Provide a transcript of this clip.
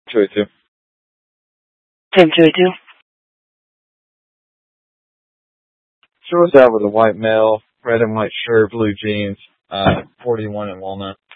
282. 1022. Show us out with a white male, red and white shirt, blue jeans, 41 in Walnut.